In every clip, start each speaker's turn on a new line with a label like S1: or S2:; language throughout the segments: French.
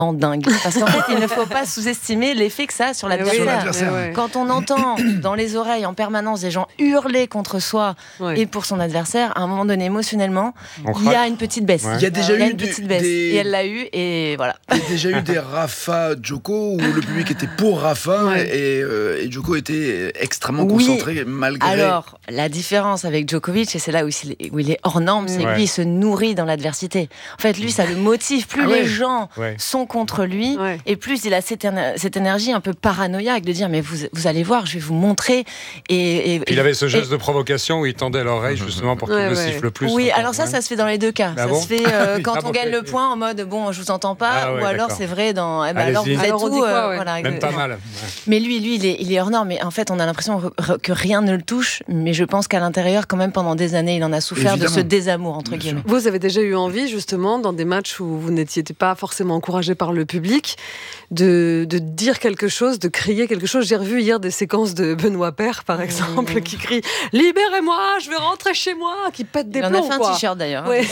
S1: dingue. Parce qu'en fait, il ne faut pas sous-estimer l'effet que ça a sur l'adversaire.
S2: Oui.
S1: Quand on entend dans les oreilles en permanence des gens hurler contre soi et pour son adversaire, à un moment donné, émotionnellement, il y a une petite baisse.
S3: Il y a déjà eu
S1: une petite baisse. Et elle l'a eu, et voilà.
S3: Il y a déjà eu des Rafa Djoko où le public était pour Rafa et Djoko était extrêmement concentré malgré.
S1: Alors, la différence avec Djokovic, et c'est là où il est hors norme, c'est que lui, il se nourrit dans l'adversité. En fait, lui, ça le motive. Plus les gens sont contre lui, et plus il a cette énergie un peu paranoïaque de dire mais vous allez voir, je vais vous montrer. Et
S4: il avait ce geste de provocation où il tendait l'oreille justement pour qu'il le siffle plus.
S1: Oui, alors ça se fait dans les deux cas.
S4: Ah
S1: ça se fait quand on gagne le point en mode bon, je vous entends pas, ou alors c'est vrai dans alors vous êtes où
S4: même pas mal.
S1: Mais lui, il est hors norme. Mais en fait, on a l'impression que rien ne le touche. Mais je pense qu'à l'intérieur, quand même, pendant des années, il en a souffert de ce désamour entre guillemets.
S2: Vous avez déjà eu envie, justement, dans des matchs où vous n'étiez pas forcément encouragé par le public, de dire quelque chose, de crier quelque chose. J'ai revu hier des séquences de Benoît Paire, par exemple, qui crie « Libérez-moi, je veux rentrer chez moi !» qui pète des plombs.
S1: Il en a fait un t-shirt d'ailleurs.
S2: Ouais.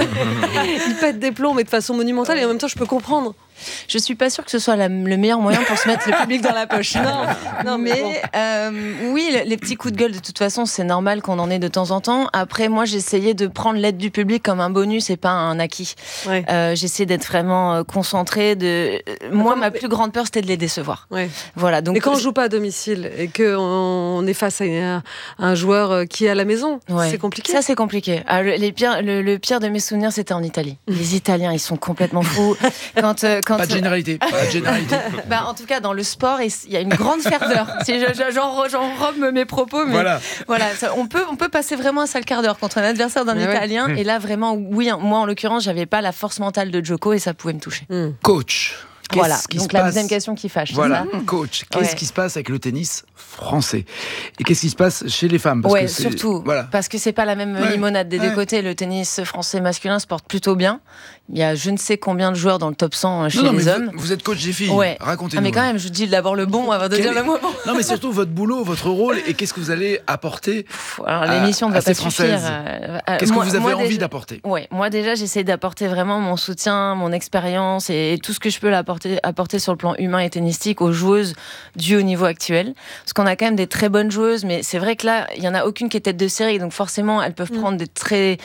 S2: Il pète des plombs, mais de façon monumentale, et en même temps, je peux comprendre.
S1: Je suis pas sûre que ce soit le meilleur moyen pour se mettre le public dans la poche. Non, mais oui, les petits coups de gueule, de toute façon, c'est normal qu'on en ait de temps en temps. Après, moi, j'essayais de prendre l'aide du public comme un bonus et pas un acquis. J'essayais d'être vraiment concentrée. Moi, ma plus grande peur, c'était de les décevoir. Voilà, donc,
S2: mais quand on joue pas à domicile et qu'on est face à un joueur qui est à la maison, c'est compliqué.
S1: Ça, c'est compliqué. Le pire de mes souvenirs, c'était en Italie. Les Italiens, ils sont complètement fous.
S3: Pas de généralité.
S1: En tout cas, dans le sport, il y a une grande ferveur. J'enrobe mes propos, mais voilà on peut passer vraiment un sale quart d'heure contre un adversaire d'un Italien. Et là, vraiment, oui, moi, en l'occurrence, j'avais pas la force mentale de Djoko et ça pouvait me toucher.
S3: Coach.
S1: Voilà, donc la deuxième question qui fâche.
S3: Voilà, coach, qu'est-ce qui se passe avec le tennis français ? Et qu'est-ce qui se passe chez les femmes ? Parce que
S1: surtout, parce que c'est pas la même limonade des deux côtés. Le tennis français masculin se porte plutôt bien. Il y a je ne sais combien de joueurs dans le top 100 chez les hommes.
S3: Vous êtes coach des filles, racontez-nous.
S1: Mais quand même, je dis d'abord le bon avant de dire le moins bon.
S3: Non, mais surtout votre boulot, votre rôle, et qu'est-ce que vous allez apporter
S1: l'émission ne va pas suffire.
S3: Qu'est-ce que vous avez envie d'apporter ?
S1: Moi déjà, j'essaie d'apporter vraiment mon soutien, mon expérience et tout ce que je peux apporter sur le plan humain et tennistique aux joueuses du haut niveau actuel. Parce qu'on a quand même des très bonnes joueuses, mais c'est vrai que là, il n'y en a aucune qui est tête de série, donc forcément, elles peuvent prendre des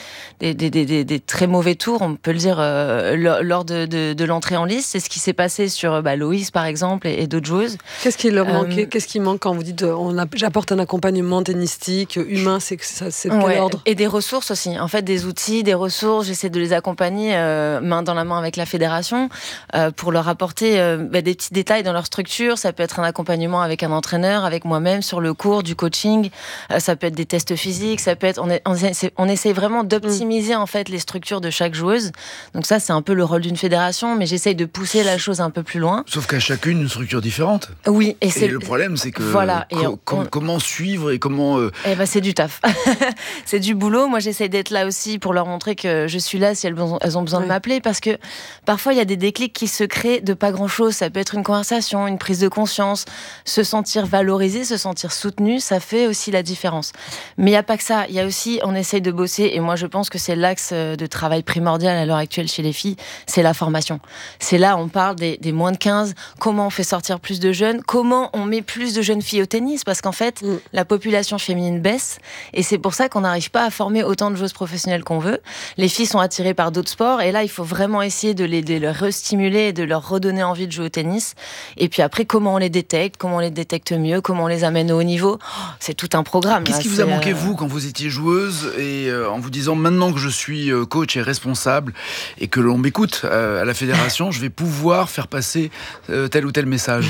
S1: très mauvais tours, on peut le dire, lors de l'entrée en lice. C'est ce qui s'est passé sur Loïs, par exemple, et d'autres joueuses.
S2: Qu'est-ce qui leur manquait ? Qu'est-ce qui manque quand vous dites j'apporte un accompagnement tennistique, humain, c'est de quel ordre ?
S1: Et des ressources aussi. En fait, des outils, des ressources. J'essaie de les accompagner main dans la main avec la fédération pour leur apporter des petits détails dans leur structure. Ça peut être un accompagnement avec un entraîneur, avec moi-même sur le cours, du coaching. Ça peut être des tests physiques. Ça peut être on essaie vraiment d'optimiser en fait les structures de chaque joueuse. Donc ça, c'est un peu le rôle d'une fédération, mais j'essaye de pousser la chose un peu plus loin.
S3: Sauf qu'à chacune une structure différente.
S1: Oui, et
S3: le problème, c'est que comment suivre et comment.
S1: C'est du taf, c'est du boulot. Moi, j'essaye d'être là aussi pour leur montrer que je suis là si elles ont besoin de m'appeler, parce que parfois il y a des déclics qui se créent de pas grand-chose. Ça peut être une conversation, une prise de conscience, se sentir valorisé, se sentir soutenu, ça fait aussi la différence. Mais il y a pas que ça. Il y a aussi, on essaye de bosser, et moi je pense que c'est l'axe de travail primordial à l'heure actuelle chez les filles, c'est la formation. C'est là, on parle des moins de 15, comment on fait sortir plus de jeunes, comment on met plus de jeunes filles au tennis, parce qu'en fait, la population féminine baisse, et c'est pour ça qu'on n'arrive pas à former autant de joueuses professionnelles qu'on veut. Les filles sont attirées par d'autres sports, et là, il faut vraiment essayer de les restimuler et de leur redonner envie de jouer au tennis. Et puis après, comment on les détecte mieux, comment on les amène au haut niveau, c'est tout un programme.
S3: Qu'est-ce qui vous a manqué, vous, quand vous étiez joueuse, et en vous disant, maintenant que je suis coach et responsable, et que l'on m'écoute à la fédération, je vais pouvoir faire passer tel ou tel message?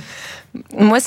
S1: Moi,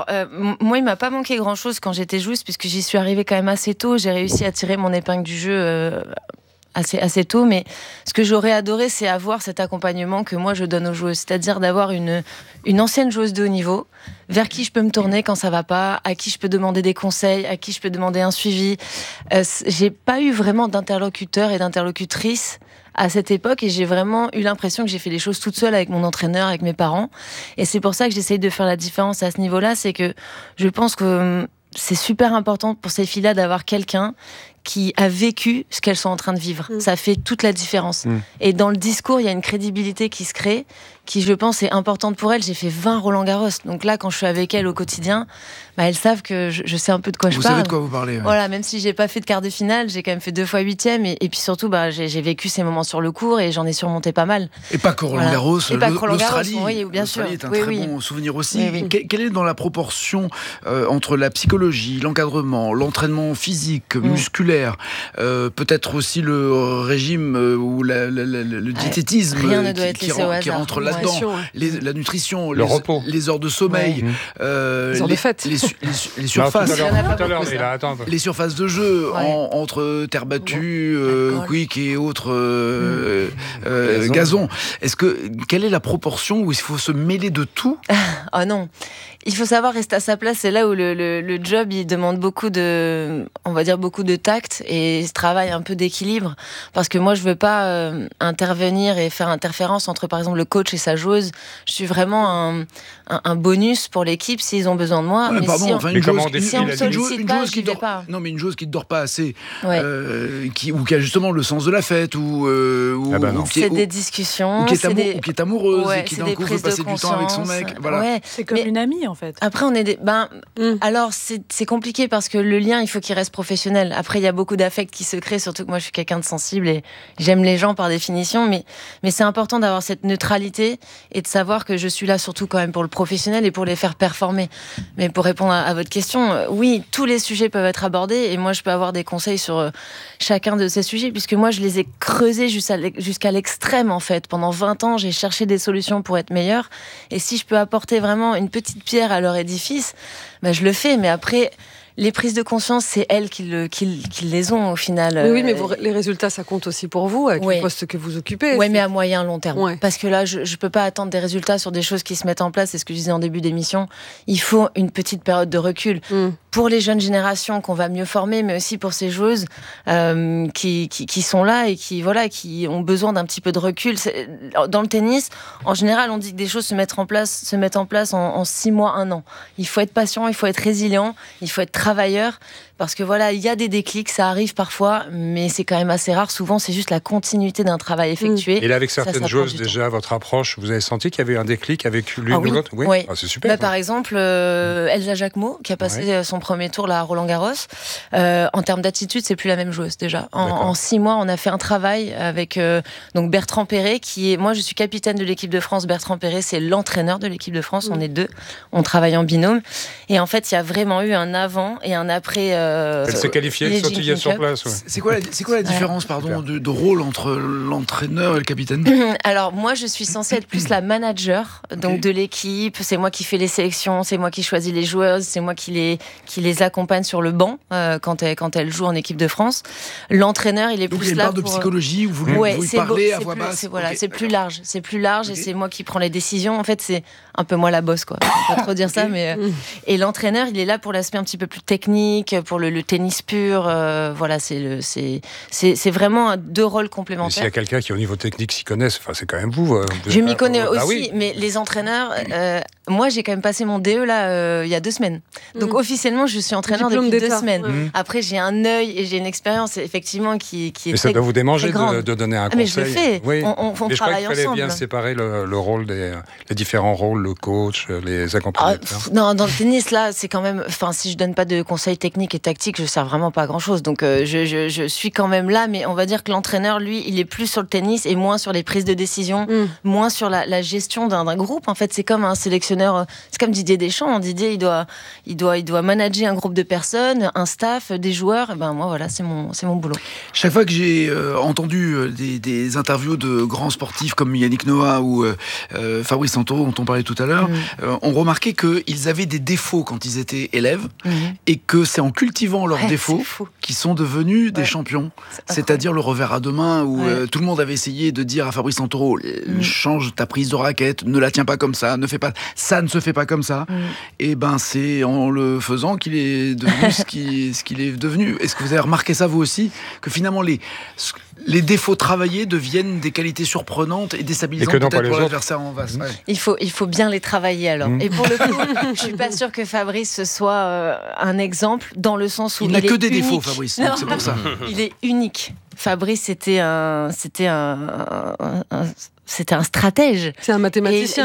S1: il m'a pas manqué grand-chose quand j'étais joueuse, puisque j'y suis arrivée quand même assez tôt. J'ai réussi à tirer mon épingle du jeu assez tôt, mais ce que j'aurais adoré, c'est avoir cet accompagnement que moi je donne aux joueuses, c'est-à-dire d'avoir une ancienne joueuse de haut niveau vers qui je peux me tourner quand ça va pas, à qui je peux demander des conseils, à qui je peux demander un suivi. J'ai pas eu vraiment d'interlocuteur et d'interlocutrice à cette époque, et j'ai vraiment eu l'impression que j'ai fait les choses toute seule avec mon entraîneur, avec mes parents, et c'est pour ça que j'essaye de faire la différence à ce niveau-là. C'est que je pense que c'est super important pour ces filles-là d'avoir quelqu'un qui a vécu ce qu'elles sont en train de vivre. Ça fait toute la différence. Et dans le discours, il y a une crédibilité qui se crée, qui je pense est importante pour elles. J'ai fait 20 Roland-Garros, donc là quand je suis avec elles au quotidien, elles savent que je sais un peu de quoi je parle.
S3: Vous savez de quoi vous parlez. Ouais.
S1: Voilà, même si j'ai pas fait de quart de finale, j'ai quand même fait 2 fois 8e, et puis surtout j'ai vécu ces moments sur le court et j'en ai surmonté pas mal.
S3: Et pas que Roland-Garros,
S1: l'Australie, oui, bien sûr.
S3: L'Australie est un très bon souvenir aussi.
S1: Oui.
S3: Quelle est dans la proportion entre la psychologie, l'encadrement, l'entraînement physique, musculaire, peut-être aussi le régime ou le diététisme qui rentre là-dedans, la nutrition,
S4: le repos,
S3: les heures de sommeil,
S2: les heures de fête,
S3: les surfaces,
S4: les
S3: surfaces de jeu entre terre battue, quick et autres gazon. Quelle est la proportion où il faut se mêler de tout?
S1: Ah non, il faut savoir rester à sa place. C'est là où le job il demande beaucoup de tact et ce travail un peu d'équilibre, parce que moi je veux pas intervenir et faire interférence entre par exemple le coach et sa joueuse. Je suis vraiment un bonus pour l'équipe s'ils ont besoin de moi.
S3: Une joueuse qui ne dort pas assez, ou qui a justement le sens de la fête,
S1: c'est des discussions,
S3: qui est amoureuse et qui d'un coup veut passer du temps avec son mec. Voilà.
S5: Ouais, c'est comme une amie en fait.
S1: Après on est alors c'est compliqué parce que le lien il faut qu'il reste professionnel. Après il y a beaucoup d'affect qui se crée, surtout que moi je suis quelqu'un de sensible et j'aime les gens par définition, mais c'est important d'avoir cette neutralité et de savoir que je suis là surtout quand même pour le professionnel et pour les faire performer. Mais pour répondre à votre question, oui, tous les sujets peuvent être abordés et moi je peux avoir des conseils sur chacun de ces sujets, puisque moi je les ai creusés jusqu'à l'extrême en fait. Pendant 20 ans j'ai cherché des solutions pour être meilleure, et si je peux apporter vraiment une petite pierre à leur édifice, je le fais. Mais après les prises de conscience, c'est elles qui les ont au final.
S2: Oui, mais les résultats, ça compte aussi pour vous, avec le poste que vous occupez.
S1: Oui, mais à moyen, long terme. Ouais. Parce que là, je ne peux pas attendre des résultats sur des choses qui se mettent en place. C'est ce que je disais en début d'émission. Il faut une petite période de recul. Pour les jeunes générations qu'on va mieux former, mais aussi pour ces joueuses qui sont là et qui ont besoin d'un petit peu de recul. Dans le tennis, en général, on dit que des choses se mettent en place en 6 mois, 1 an. Il faut être patient, il faut être résilient, il faut être travailleur, parce que il y a des déclics, ça arrive parfois, mais c'est quand même assez rare. Souvent, c'est juste la continuité d'un travail effectué.
S4: Et là, avec certaines joueuses, déjà, votre approche, vous avez senti qu'il y avait un déclic avec l'une ou l'autre? Oui. Ah, c'est super.
S1: Par exemple, Elsa Jacquemot, qui a passé son premier tour là, à Roland-Garros. En termes d'attitude, c'est plus la même joueuse déjà. En 6 mois, on a fait un travail avec donc Bertrand Perret, moi, je suis capitaine de l'équipe de France. Bertrand Perret, c'est l'entraîneur de l'équipe de France. On est 2. On travaille en binôme. Et en fait, il y a vraiment eu un avant et un après.
S4: Elle s'est qualifiée, elle sautillait sur place. Ouais.
S3: C'est quoi la différence de rôle entre l'entraîneur et le capitaine?
S1: Alors, moi, je suis censée être plus la manager de l'équipe. C'est moi qui fais les sélections, c'est moi qui choisis les joueuses, c'est moi qui les accompagne sur le banc quand elles jouent en équipe de France. L'entraîneur, il est
S3: donc
S1: plus là.
S3: Donc, il y a une part de psychologie où vous lui parlez à voix basse.
S1: C'est plus large. C'est plus large et c'est moi qui prends les décisions. En fait, c'est un peu moi la boss, quoi. On peut pas trop dire ça, mais. Et l'entraîneur, il est là pour l'aspect un petit peu plus technique, pour le tennis pur. C'est vraiment 2 rôles complémentaires.
S4: Et s'il y a quelqu'un qui, au niveau technique, s'y connaisse, c'est quand même vous.
S1: Je m'y connais aussi, mais les entraîneurs. Moi, j'ai quand même passé mon DE là il y a 2 semaines. Donc officiellement, je suis entraîneur depuis 2 semaines. Après, j'ai un œil et j'ai une expérience effectivement qui est.
S4: Mais ça doit vous démanger de donner un conseil.
S1: Mais je le fais.
S4: Oui.
S1: On travaille ensemble.
S4: Je crois qu'il fallait bien séparer le rôle les différents rôles, le coach, les accompagnateurs.
S1: Non, dans le tennis là, c'est quand même. Enfin, si je donne pas de conseils techniques et tactiques, je sers vraiment pas à grand chose. Donc je suis quand même là, mais on va dire que l'entraîneur, lui, il est plus sur le tennis et moins sur les prises de décision, moins sur la gestion d'un groupe. En fait, c'est comme un sélectionneur. C'est comme Didier Deschamps. Didier, il doit manager un groupe de personnes, un staff, des joueurs. Et moi, voilà, c'est mon boulot.
S3: Chaque fois que j'ai entendu des interviews de grands sportifs comme Yannick Noah ou Fabrice Santoro, dont on parlait tout à l'heure, on remarquait qu'ils avaient des défauts quand ils étaient élèves et que c'est en cultivant leurs défauts qu'ils sont devenus des champions. C'est-à-dire le revers à 2 mains où tout le monde avait essayé de dire à Fabrice Santoro change ta prise de raquette, ne la tiens pas comme ça, ne fais pas. ça ne se fait pas comme ça. Et ben c'est en le faisant qu'il est devenu ce qu'il est devenu. Est-ce que vous avez remarqué ça vous aussi, que finalement les défauts travaillés deviennent des qualités surprenantes et déstabilisantes peut-être pour l'adversaire en face.
S1: Il faut bien les travailler alors. Et pour le coup, je suis pas sûre que Fabrice soit un exemple dans le sens où
S3: il n'a que des
S1: unique.
S3: défauts, Fabrice. Donc c'est pour ça.
S1: Il est unique. Fabrice, c'était un stratège.
S2: C'est un mathématicien.